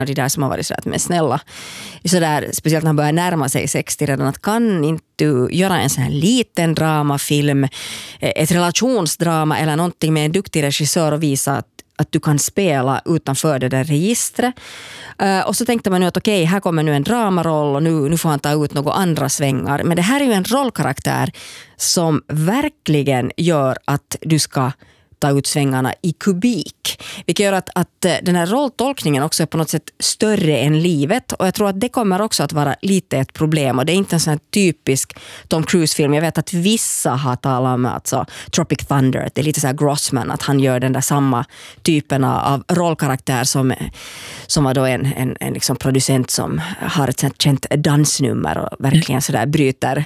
de där som har varit så att med snälla. Så där, speciellt när han börjar närma sig 60 redan, att kan inte du göra en sån här liten dramafilm, ett relationsdrama eller någonting med en duktig regissör och visa att du kan spela utanför det där registret. Och så tänkte man nu att okej, här kommer nu en dramaroll och nu får han ta ut några andra svängar. Men det här är ju en rollkaraktär som verkligen gör att du ska ta ut svängarna i kubik. Vilket gör att den här rolltolkningen också är på något sätt större än livet. Och jag tror att det kommer också att vara lite ett problem. Och det är inte en sån här typisk Tom Cruise-film. Jag vet att vissa har talat om alltså Tropic Thunder. Det är lite så här Grossman, att han gör den där samma typen av rollkaraktär som var då en liksom producent som har ett sånt känt dansnummer och verkligen så där bryter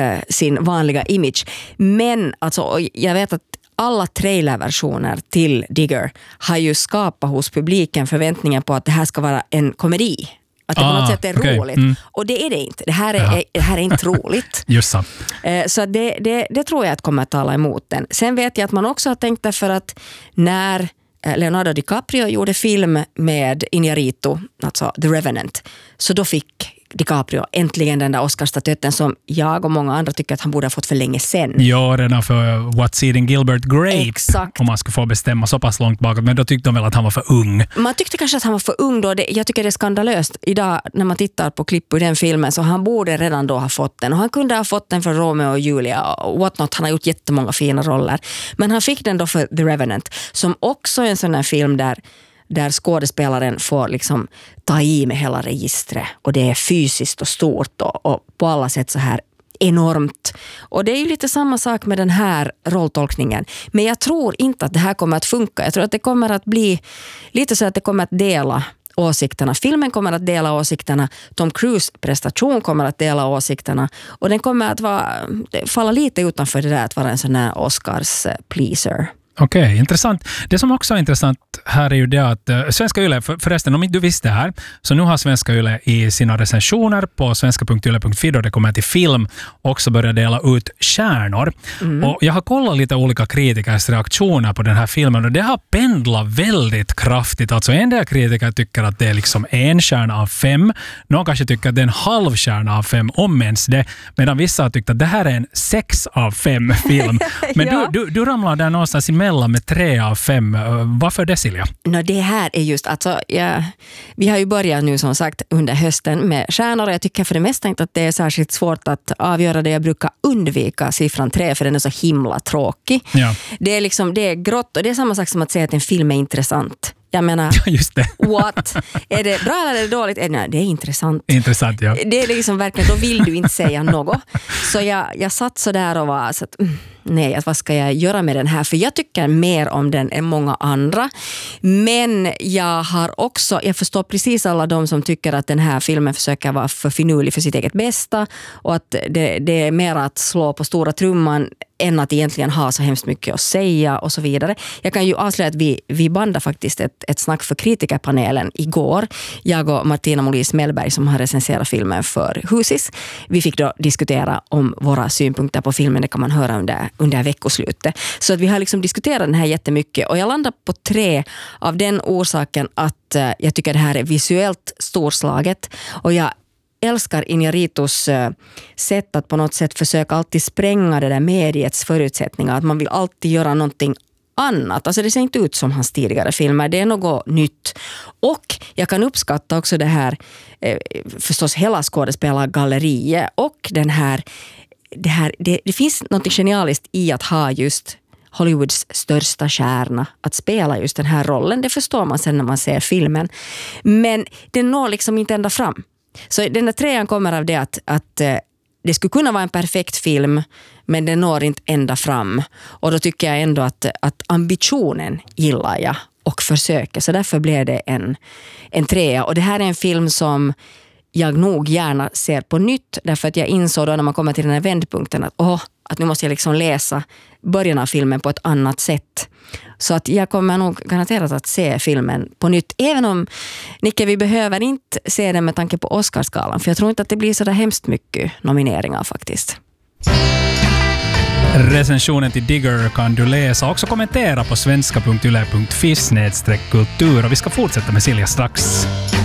sin vanliga image. Men alltså, jag vet att alla trailerversioner till Digger har ju skapat hos publiken förväntningar på att det här ska vara en komedi. Att det på något sätt är roligt. Och det är det inte. Det här är inte roligt. Just så. Så det tror jag att kommer att tala emot den. Sen vet jag att man också har tänkt därför att när Leonardo DiCaprio gjorde film med Iñárritu, alltså The Revenant, så då fick DiCaprio äntligen den där Oscarsstatyetten som jag och många andra tycker att han borde ha fått för länge sedan. Ja, redan för What's Eating Gilbert Grape. Exakt. Om man skulle få bestämma så pass långt bakåt. Men då tyckte de väl att han var för ung. Man tyckte kanske att han var för ung då. Jag tycker det är skandalöst. Idag när man tittar på klipp ur den filmen så han borde redan då ha fått den. Och han kunde ha fått den för Romeo och Julia och whatnot. Han har gjort jättemånga fina roller. Men han fick den då för The Revenant, som också är en sån här film där skådespelaren får liksom ta i med hela registret och det är fysiskt och stort och på alla sätt så här enormt. Och det är ju lite samma sak med den här rolltolkningen. Men jag tror inte att det här kommer att funka. Jag tror att det kommer att bli lite så att det kommer att dela åsikterna. Filmen kommer att dela åsikterna. Tom Cruise prestation kommer att dela åsikterna. Och den kommer att falla lite utanför det där att vara en sån här Oscars pleaser. Okej, intressant. Det som också är intressant här är ju det att Svenska Yle, förresten om inte du visste det här, så nu har Svenska Yle i sina recensioner på svenska.yle.fi då det kommer till film också börjat dela ut stjärnor. Och jag har kollat lite olika kritikers reaktioner på den här filmen och det har pendlat väldigt kraftigt. Alltså en del kritiker tycker att det är liksom 1 stjärna av 5. Någon kanske tycker att det är 1/2 stjärna av 5 om ens det. Medan vissa har tyckt att det här är en 6 av 5 film. Men ja. du ramlar där någonstans emellan med 3 av 5. Varför det, Silja? Det här är just, alltså, vi har ju börjat nu som sagt under hösten med stjärnor och jag tycker för det mesta inte att det är särskilt svårt att avgöra det. Jag brukar undvika siffran 3 för den är så himla tråkig. Ja. Det är grått och det är samma sak som att säga att en film är intressant. Jag menar, just det. What? Är det bra eller är det dåligt? Nej, det är intressant. Intressant, ja. Det är liksom verkligen, då vill du inte säga något. Så jag satt så där och var så att, nej, vad ska jag göra med den här? För jag tycker mer om den än många andra. Men jag förstår precis alla de som tycker att den här filmen försöker vara för finurlig för sitt eget bästa. Och att det är mer att slå på stora trumman än att egentligen ha så hemskt mycket att säga och så vidare. Jag kan ju avslöja att vi bandade faktiskt ett snack för kritikerpanelen igår. Jag och Martina Molis Mellberg som har recenserat filmen för Husis. Vi fick då diskutera om våra synpunkter på filmen. Det kan man höra under veckoslutet. Så att vi har liksom diskuterat den här jättemycket och jag landar på 3 av den orsaken att jag tycker det här är visuellt storslaget och jag älskar Iñárritus sätt att på något sätt försöka alltid spränga det där mediets förutsättningar. Att man vill alltid göra någonting annat. Alltså det ser inte ut som hans tidigare filmer. Det är något nytt. Och jag kan uppskatta också det här förstås hela skådespelargalleriet och det finns något genialiskt i att ha just Hollywoods största stjärna att spela just den här rollen. Det förstår man sen när man ser filmen. Men den når liksom inte ända fram. Så den där 3 kommer av det att det skulle kunna vara en perfekt film men den når inte ända fram. Och då tycker jag ändå att ambitionen gillar jag och försöker. Så därför blev det en 3. Och det här är en film som jag nog gärna ser på nytt. Därför att jag insåg då när man kommer till den här vändpunkten att nu måste jag liksom läsa början av filmen på ett annat sätt. Så att jag kommer nog garanterat att se filmen på nytt. Även om, Nicke, vi behöver inte se den med tanke på Oscarsgalan. För jag tror inte att det blir så där hemskt mycket nomineringar faktiskt. Recensionen till Digger kan du läsa och också kommentera på svenska.yle.fi/kultur. Och vi ska fortsätta med Silja strax.